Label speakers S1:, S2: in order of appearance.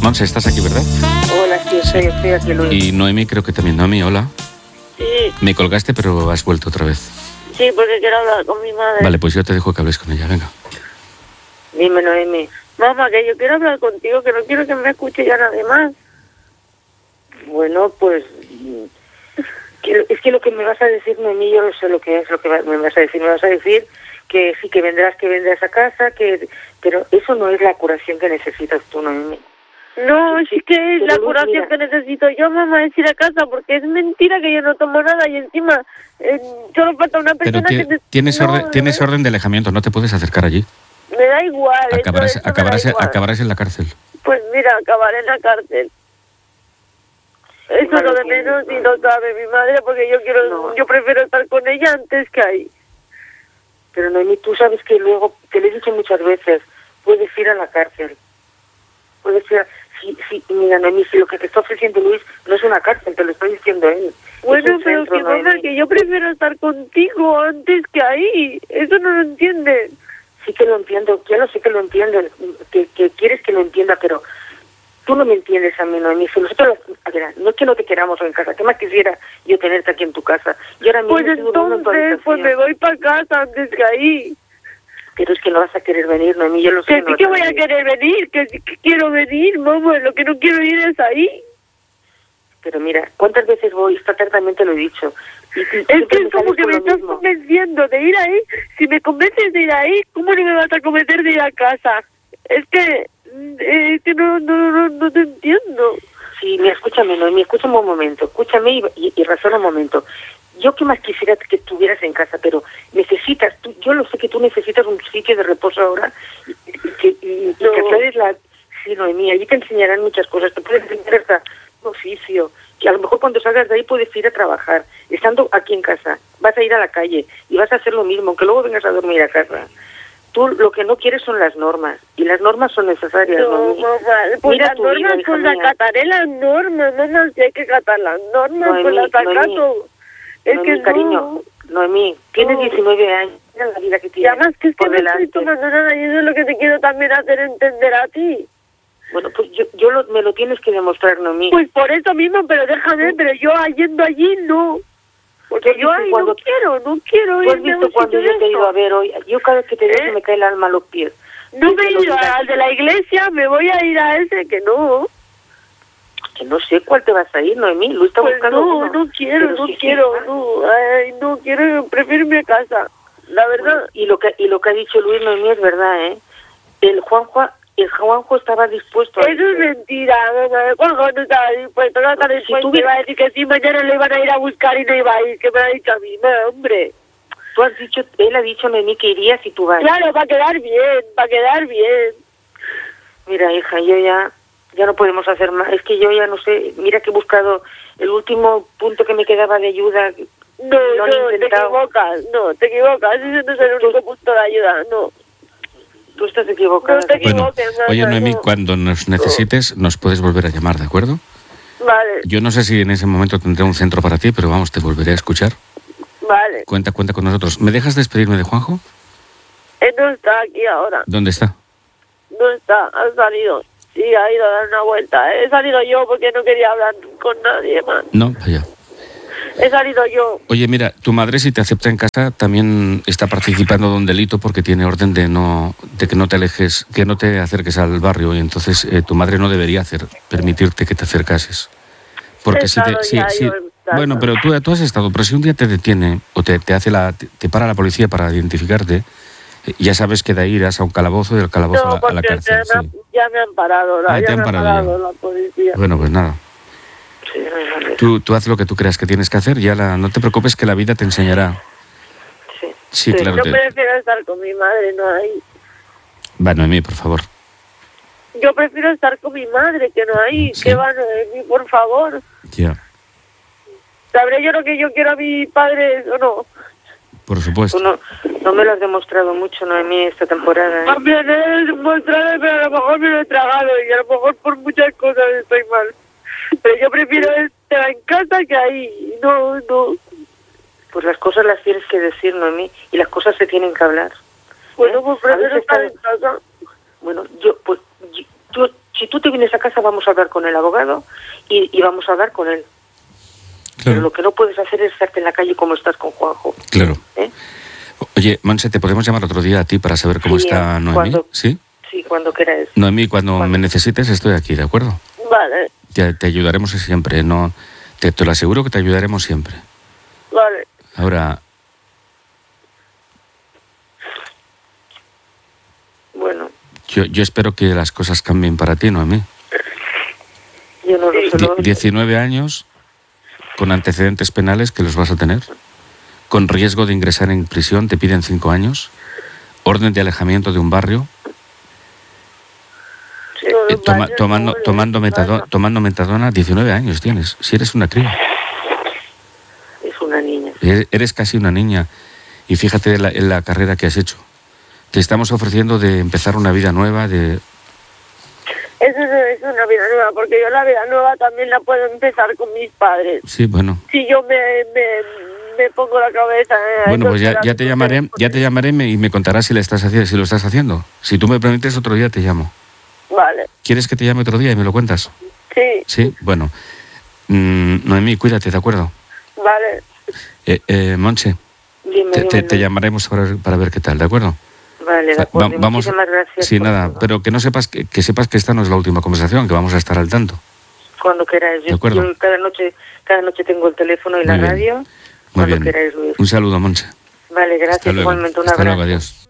S1: Monse, estás aquí, ¿verdad?
S2: Hola, sí, estoy aquí, Luis.
S1: Y Noemi, creo que también. Noemi, hola.
S3: Sí,
S1: Me colgaste, pero has vuelto otra vez.
S3: sí, porque quiero hablar con mi madre.
S1: Vale, pues yo te dejo que hables con ella, venga.
S2: Dime, Noemi.
S3: Mamá, que yo quiero hablar contigo, que no quiero que me escuche ya nadie más.
S2: Bueno, pues... es que lo que me vas a decir, Noemi, yo no sé lo que es lo que me vas a decir. Me vas a decir que sí, que vendrás a casa, pero eso no es la curación que necesitas tú, Noemi.
S3: No, sí que es
S2: pero
S3: la
S2: Luz,
S3: curación
S2: mira.
S3: que necesito yo, mamá, es ir a casa, porque es mentira que yo no tomo nada y encima solo falta una
S1: Pero
S3: persona que...
S1: tienes
S3: no,
S1: orden de alejamiento, no te puedes acercar allí.
S3: Me da igual, eso me da igual.
S1: Acabarás en la cárcel.
S3: Pues mira, acabaré en la cárcel. Eso
S2: Vale,
S3: lo de
S2: sí,
S3: menos y
S2: vale.
S3: lo sabe mi madre, porque
S2: No.
S3: yo prefiero estar con ella antes que ahí.
S2: Pero Noemi, tú sabes que luego, te lo he dicho muchas veces, puedes ir a la cárcel. Puedes ir mira, Noemi, si lo que te está ofreciendo Luis no es una cárcel, te lo estoy diciendo él.
S3: Bueno,
S2: Es un
S3: pero
S2: centro,
S3: que mamá,
S2: Noemi.
S3: que yo prefiero estar contigo antes que ahí. Eso no lo entiendes.
S2: Sí que lo entiendo, ya lo sé que lo entiendo, que quieres que lo entienda, pero tú no me entiendes a mí, Noemi. Si nosotros, a ver, no es que no te queramos en casa, ¿qué más quisiera yo tenerte aquí en tu casa? Y ahora mismo
S3: Pues
S2: estoy durmiendo en tu
S3: entonces, pues
S2: habitación.
S3: me voy para casa antes que ahí.
S2: Pero es que no vas a querer venir, Noemi, yo lo sé.
S3: Que
S2: no
S3: sí
S2: vas
S3: que voy a
S2: venir.
S3: querer venir, que sí que quiero venir, mamá. Lo que no quiero ir es ahí.
S2: Pero mira, ¿cuántas veces voy? Esta tarde también te lo he dicho. Y
S3: Es
S2: siempre
S3: que es como
S2: sales
S3: que
S2: con
S3: me
S2: lo
S3: estás
S2: mismo.
S3: convenciendo de ir ahí. Si me convences de ir ahí, ¿cómo no me vas a convencer de ir a casa? Es que no te entiendo.
S2: Sí, mira, escúchame, Noemi, escúchame un momento, escúchame y razona un momento. Yo que más quisiera que estuvieras en casa, pero necesitas, yo lo sé que tú necesitas un sitio de reposo ahora y que aclares la... Sí, Noemi, allí te enseñarán muchas cosas, te pueden enseñar hasta un oficio, que a lo mejor cuando salgas de ahí puedes ir a trabajar, estando aquí en casa, vas a ir a la calle y vas a hacer lo mismo, aunque luego vengas a dormir a casa. Tú lo que no quieres son las normas, y las normas son necesarias,
S3: No,
S2: Noemi.
S3: mamá, pues
S2: Mira
S3: las
S2: tu vida,
S3: normas,
S2: hija
S3: pues
S2: mía.
S3: acataré las normas, mamá, si hay que acatar las normas,
S2: Noemí,
S3: pues las acato. Es
S2: Noemí,
S3: que
S2: cariño, Noemí, tienes
S3: No.
S2: 19 años, mira la vida que
S3: Y
S2: tienes
S3: además que es que
S2: por
S3: no estoy
S2: delante.
S3: tomando nada y eso es lo que te quiero también hacer entender a ti.
S2: Bueno, pues me lo tienes que demostrar, Noemí.
S3: Pues por eso mismo, pero déjame, pero yo yendo allí no. Porque
S2: ¿Tú
S3: yo
S2: has visto
S3: ahí
S2: cuando-
S3: no quiero
S2: ¿Tú has
S3: irme a
S2: visto
S3: un
S2: cuando
S3: sitio
S2: yo te he
S3: de
S2: ido a
S3: eso.
S2: ver hoy? Yo cada vez que te veo se me cae el alma a los pies.
S3: No me he
S2: Te lo
S3: ido
S2: digo
S3: al
S2: así.
S3: de la iglesia, me voy a ir a ese que no.
S2: Que no sé cuál te vas a ir, Noemí. Luis está
S3: Pues
S2: buscando
S3: no,
S2: uno.
S3: no quiero,
S2: Pero
S3: no
S2: sí,
S3: quiero,
S2: sí.
S3: no. Ay, no quiero, prefiero irme a casa. La verdad.
S2: Bueno, y lo que ha dicho Luis, Noemí, es verdad, ¿eh? El Juanjo estaba dispuesto a
S3: Eso es mentira, mamá. Juanjo no estaba dispuesto, no estaba
S2: Si
S3: dispuesto.
S2: tú
S3: Iba a decir que sí, mañana le iban a ir a buscar y no iba a ir. ¿Qué me ha dicho a mí? No, hombre.
S2: Tú has dicho, él ha dicho, Noemí, que iría si tú vas.
S3: Claro, para quedar bien, para quedar bien.
S2: Mira, hija, yo ya no podemos hacer más. Es que yo ya no sé. Mira que he buscado el último punto que me quedaba de ayuda.
S3: No,
S2: Lo han
S3: te
S2: intentado.
S3: equivocas, no, te equivocas. Ese no es el único punto de ayuda, no.
S2: Tú estás equivocada.
S3: No te
S1: Bueno,
S3: equivoques,
S1: oye,
S3: mamá,
S1: Noemi,
S3: no.
S1: cuando nos necesites, nos puedes volver a llamar, ¿de acuerdo?
S3: Vale,
S1: Yo no sé si en ese momento tendré un centro para ti, pero vamos, te volveré a escuchar.
S3: vale.
S1: Cuenta con nosotros. ¿Me dejas despedirme de Juanjo?
S3: Él no está aquí ahora,
S1: ¿Dónde está?
S3: no está, ha salido. Sí, ha ido a dar una vuelta. He salido yo porque no quería hablar con nadie más.
S1: No, vaya.
S3: He salido yo.
S1: Oye, mira, tu madre, si te acepta en casa, también está participando de un delito porque tiene orden de que no te alejes, que no te acerques al barrio, y entonces tu madre no debería permitirte que te acercases. Porque
S3: He
S1: si
S3: estado ya yo en casa.
S1: bueno, pero tú has estado, pero si un día te detiene o te para la policía para identificarte, ya sabes que de ahí irás a un calabozo y del calabozo
S3: No,
S1: a la
S3: porque
S1: cárcel. Sí.
S3: ya me han parado,
S1: Ah, te
S3: ya
S1: han
S3: me ha
S1: parado
S3: parado
S1: ya.
S3: la policía.
S1: Bueno, pues nada.
S2: Sí, vale.
S1: Tú haz lo que tú creas que tienes que hacer, no te preocupes que la vida te enseñará.
S2: Sí.
S1: Sí, claro.
S3: Yo prefiero estar con mi madre, no ahí.
S1: Va, Noemí, por favor.
S3: Yo prefiero estar con mi madre, que no ahí.
S1: Sí.
S3: Que van de mí, por favor.
S1: Ya,
S3: ¿Sabré yo lo que yo quiero a mi padre o no?
S1: por supuesto.
S2: Tú no me lo has demostrado mucho, Noemí, esta temporada. ¿eh?
S3: También he demostrado, pero a lo mejor me lo he tragado y a lo mejor por muchas cosas estoy mal. Pero yo prefiero estar en casa que ahí. No.
S2: Pues las cosas las tienes que decir, Noemí, y las cosas se tienen que hablar.
S3: Bueno, pues prefiero
S2: ¿Habéis
S3: estar
S2: estado-
S3: en casa.
S2: Bueno, si tú te vienes a casa vamos a hablar con el abogado y vamos a hablar con él.
S1: Claro.
S2: Pero lo que no puedes hacer es estarte en la calle como estás con Juanjo.
S1: Claro.
S2: ¿Eh?
S1: Oye, Monse, ¿te podemos llamar otro día a ti para saber cómo
S2: Sí,
S1: está Noemí?
S2: cuando-
S1: ¿Sí?
S2: Sí, cuando quieras.
S1: Noemí, cuando me necesites estoy aquí, ¿de acuerdo?
S3: Vale,
S1: Te ayudaremos siempre, no, te lo aseguro que te ayudaremos siempre.
S3: vale.
S1: Ahora,
S2: Bueno,
S1: yo espero que las cosas cambien para ti, Noemí.
S2: yo no lo sé.
S1: 19 años, con antecedentes penales que los vas a tener, con riesgo de ingresar en prisión, te piden 5 años, orden de alejamiento de un barrio, tomando metadona, 19 años tienes, si eres una cría.
S2: Es una niña.
S1: Eres casi una niña y fíjate en la carrera que has hecho. Te estamos ofreciendo de empezar una vida nueva, de...
S3: Eso es una vida nueva, porque yo la vida nueva también la puedo empezar con mis padres.
S1: Sí, bueno.
S3: Si yo me pongo la cabeza...
S1: Bueno, pues ya te llamaré y me contarás si lo estás haciendo. Si tú me permites, otro día te llamo.
S3: Vale.
S1: ¿Quieres que te llame otro día y me lo cuentas?
S3: Sí.
S1: Sí, bueno. Noemí, cuídate, ¿de acuerdo?
S3: Vale.
S1: Monse,
S2: Dime,
S1: te llamaremos para ver qué tal, ¿de acuerdo?
S2: Vale, de acuerdo.
S1: Vamos,
S2: Muchísimas gracias.
S1: sí,
S2: por
S1: nada,
S2: todo.
S1: pero que sepas que esta no es la última conversación, que vamos a estar al tanto.
S2: Cuando queráis.
S1: De acuerdo.
S2: Yo cada noche tengo el teléfono y la
S1: Muy bien.
S2: radio.
S1: Muy
S2: Cuando
S1: bien.
S2: queráis, Luis.
S1: Un saludo, Monse.
S2: Vale,
S1: Hasta
S2: gracias.
S1: luego.
S2: Igualmente, un
S1: Hasta
S2: abrazo.
S1: luego, adiós.